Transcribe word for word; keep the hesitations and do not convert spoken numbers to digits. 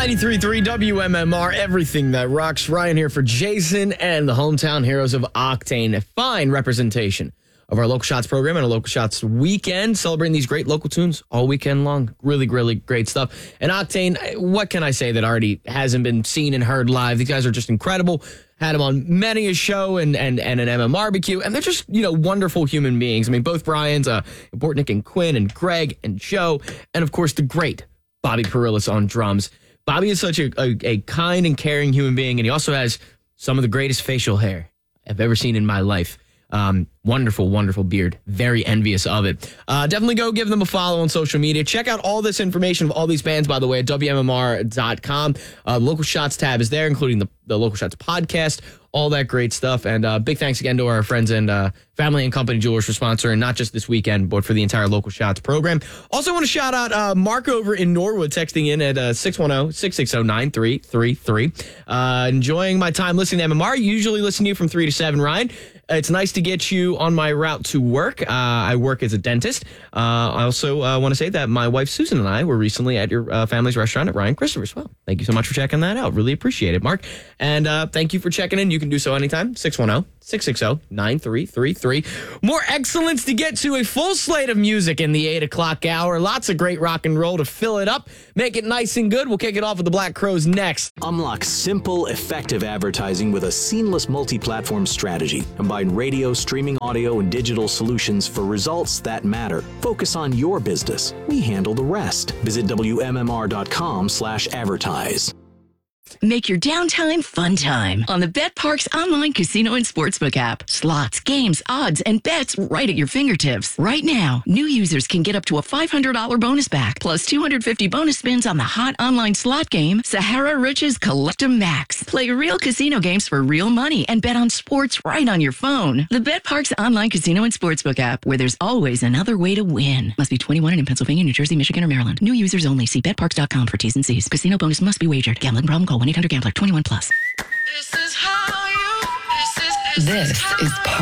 ninety-three point three W M M R, everything that rocks. Ryan here for Jason and the hometown heroes of Octane. A fine representation of our Local Shots program and a Local Shots weekend, celebrating these great local tunes all weekend long. Really, really great stuff. And Octane, what can I say that already hasn't been seen and heard live? These guys are just incredible. Had them on many a show and and and an M M R B Q, and they're just, you know, wonderful human beings. I mean, both Brian's, uh, Bortnick and Quinn and Greg and Joe, and of course the great Bobby Perillis on drums. Bobby is such a, a, a kind and caring human being, and he also has some of the greatest facial hair I've ever seen in my life. Um, wonderful, wonderful beard. Very envious of it. Uh, definitely go give them a follow on social media. Check out all this information of all these bands, by the way, at W M M R dot com. Uh, Local Shots tab is there, including the, the Local Shots podcast, all that great stuff. And uh, big thanks again to our friends and uh, family and company jewelers for sponsoring not just this weekend, but for the entire Local Shots program. Also want to shout out uh, Mark over in Norwood, texting in at uh, six one zero, six six zero, nine three three three. Uh, enjoying my time listening to M M R. Usually listen to you from three to seven, Ryan. It's nice to get you on my route to work. Uh, I work as a dentist. Uh, I also uh, want to say that my wife, Susan, and I were recently at your uh, family's restaurant at Ryan Christopher's. Well, thank you so much for checking that out. Really appreciate it, Mark. And uh, thank you for checking in. You can do so anytime. six one zero, six six zero, nine three three three. More excellence to get to. A full slate of music in the eight o'clock hour. Lots of great rock and roll to fill it up. Make it nice and good. We'll kick it off with the Black Crowes next. Unlock simple, effective advertising with a seamless multi-platform strategy. Combine radio, streaming audio, and digital solutions for results that matter. Focus on your business. We handle the rest. Visit W M M R dot com slash advertise. Make your downtime fun time on the BetParx online casino and sportsbook app. Slots, games, odds, and bets right at your fingertips. Right now, new users can get up to a five hundred dollars bonus back, plus two hundred fifty bonus spins on the hot online slot game, Sahara Riches Collectum Max. Play real casino games for real money and bet on sports right on your phone. The BetParx online casino and sportsbook app, where there's always another way to win. Must be twenty-one and in Pennsylvania, New Jersey, Michigan, or Maryland. New users only. See bet parx dot com for T's and C's. Casino bonus must be wagered. Gambling problem? Call one eight hundred gambler. twenty-one plus. This is how you. This is. This, This is part